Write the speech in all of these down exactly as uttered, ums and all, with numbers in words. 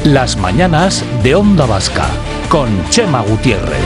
Las mañanas de Onda Vasca, con Chema Gutiérrez.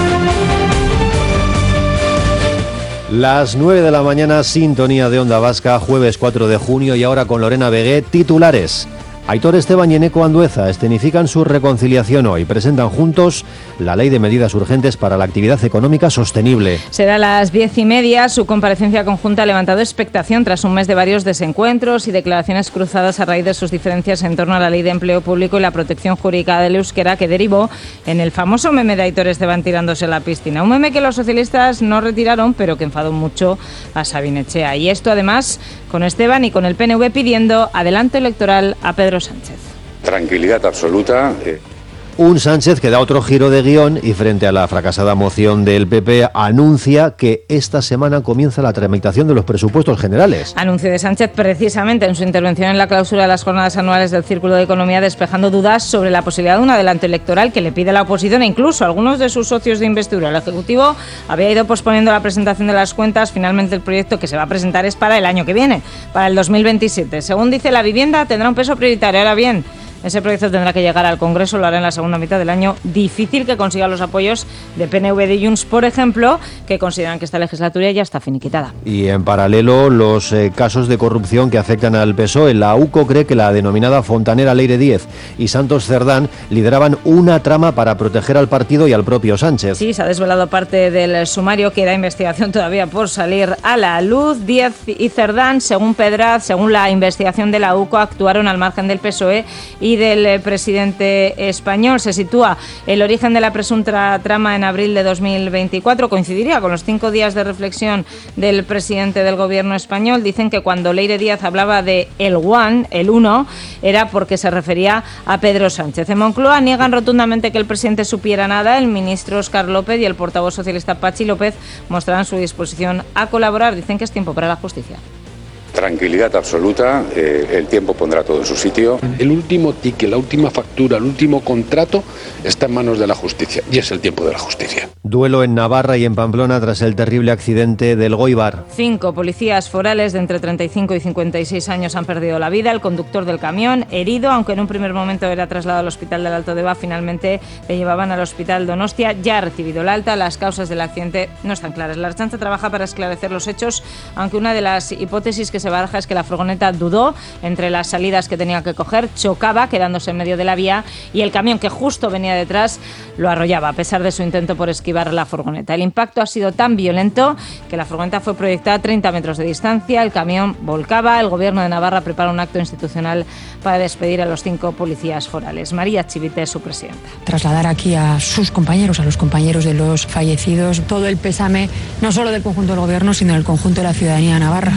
Las nueve de la mañana, sintonía de Onda Vasca, jueves cuatro de junio, y ahora con Lorena Vegué, titulares. Aitor Esteban y Eneco Andueza escenifican su reconciliación hoy. Presentan juntos la ley de medidas urgentes para la actividad económica sostenible. Será a las diez y media. Su comparecencia conjunta ha levantado expectación tras un mes de varios desencuentros y declaraciones cruzadas a raíz de sus diferencias en torno a la ley de empleo público y la protección jurídica del euskera, que derivó en el famoso meme de Aitor Esteban tirándose a la piscina. Un meme que los socialistas no retiraron, pero que enfadó mucho a Sabin Etxea. Y esto además con Esteban y con el P N V pidiendo adelanto electoral a Pedro Sánchez. Tranquilidad absoluta. Eh. Un Sánchez que da otro giro de guión y frente a la fracasada moción del P P anuncia que esta semana comienza la tramitación de los presupuestos generales. Anuncio de Sánchez precisamente en su intervención en la clausura de las jornadas anuales del Círculo de Economía, despejando dudas sobre la posibilidad de un adelanto electoral que le pide la oposición e incluso algunos de sus socios de investidura. El Ejecutivo había ido posponiendo la presentación de las cuentas. Finalmente el proyecto que se va a presentar es para el año que viene, para el dos mil veintisiete. Según dice, la vivienda tendrá un peso prioritario. Ahora bien, ese proyecto tendrá que llegar al Congreso, lo hará en la segunda mitad del año. Difícil que consiga los apoyos de P N V de Junts, por ejemplo, que consideran que esta legislatura ya está finiquitada. Y en paralelo, los eh, casos de corrupción que afectan al P S O E. La U C O cree que la denominada Fontanera Leire Díez y Santos Cerdán lideraban una trama para proteger al partido y al propio Sánchez. Sí, se ha desvelado parte del sumario, queda investigación todavía por salir a la luz. Díez y Cerdán, según Pedraz, según la investigación de la U C O, actuaron al margen del P S O E y del presidente español. Se sitúa el origen de la presunta trama en abril de dos mil veinticuatro. Coincidiría con los cinco días de reflexión del presidente del gobierno español. Dicen que cuando Leire Díaz hablaba de el one, el uno, era porque se refería a Pedro Sánchez. En Moncloa niegan rotundamente que el presidente supiera nada. El ministro Óscar López y el portavoz socialista Patxi López mostrarán su disposición a colaborar. Dicen que es tiempo para la justicia. Tranquilidad absoluta, eh, el tiempo pondrá todo en su sitio. El último ticket, la última factura, el último contrato está en manos de la justicia y es el tiempo de la justicia. Duelo en Navarra y en Pamplona tras el terrible accidente del Goibar. Cinco policías forales de entre treinta y cinco y cincuenta y seis años han perdido la vida. El conductor del camión, herido, aunque en un primer momento era trasladado al hospital del Alto Deba, finalmente le llevaban al hospital Donostia. Ya ha recibido el alta. Las causas del accidente no están claras. La Ertzaintza trabaja para esclarecer los hechos, aunque una de las hipótesis que se baraja es que la furgoneta dudó entre las salidas que tenía que coger, chocaba quedándose en medio de la vía y el camión que justo venía detrás lo arrollaba a pesar de su intento por esquivar la furgoneta. El impacto ha sido tan violento que la furgoneta fue proyectada a treinta metros de distancia, el camión volcaba. El gobierno de Navarra prepara un acto institucional para despedir a los cinco policías forales. María Chivite es su presidenta. Trasladar aquí a sus compañeros, a los compañeros de los fallecidos, todo el pésame, no solo del conjunto del gobierno, sino del conjunto de la ciudadanía navarra.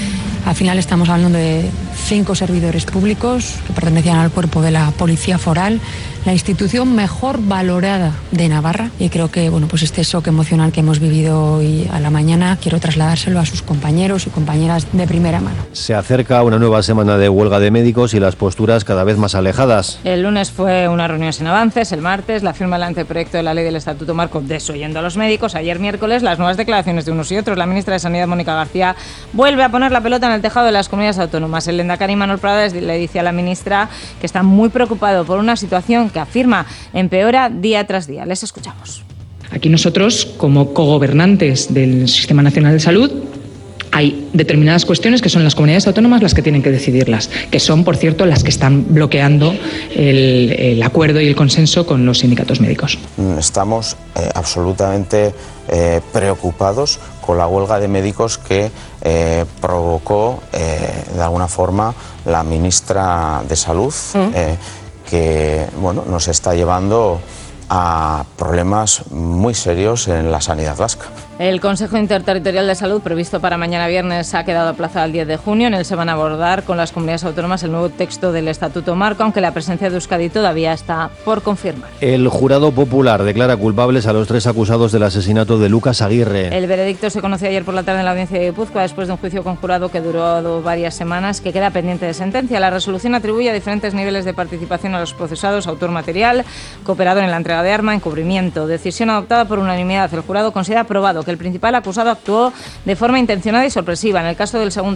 Al final estamos hablando de cinco servidores públicos que pertenecían al cuerpo de la Policía Foral, la institución mejor valorada de Navarra, y creo que bueno, pues este shock emocional que hemos vivido hoy a la mañana quiero trasladárselo a sus compañeros y compañeras de primera mano. Se acerca una nueva semana de huelga de médicos y las posturas cada vez más alejadas. El lunes fue una reunión sin avances, el martes la firma del anteproyecto de la ley del Estatuto Marco desoyendo a los médicos, ayer miércoles las nuevas declaraciones de unos y otros. La ministra de Sanidad, Mónica García, vuelve a poner la pelota en el tejado de las comunidades autónomas. El lehendakari Manuel Prades le dice a la ministra que está muy preocupado por una situación que afirma empeora día tras día. Les escuchamos. Aquí nosotros, como cogobernantes del Sistema Nacional de Salud, hay determinadas cuestiones que son las comunidades autónomas las que tienen que decidirlas, que son, por cierto, las que están bloqueando el, el acuerdo y el consenso con los sindicatos médicos. Estamos eh, absolutamente eh, preocupados con la huelga de médicos que eh, provocó, eh, de alguna forma, la ministra de Salud, ¿Mm? eh, que bueno, nos está llevando a problemas muy serios en la sanidad vasca. El Consejo Interterritorial de Salud, previsto para mañana viernes, ha quedado aplazado al diez de junio. En él se van a abordar con las comunidades autónomas el nuevo texto del Estatuto Marco, aunque la presencia de Euskadi todavía está por confirmar. El jurado popular declara culpables a los tres acusados del asesinato de Lucas Aguirre. El veredicto se conoció ayer por la tarde en la audiencia de Guipúzcoa, después de un juicio conjurado que duró varias semanas, que queda pendiente de sentencia. La resolución atribuye a diferentes niveles de participación a los procesados: autor material, cooperador en la entrega de arma, encubrimiento. Decisión adoptada por unanimidad. El jurado considera probado que el principal acusado actuó de forma intencionada y sorpresiva. En el caso del segundo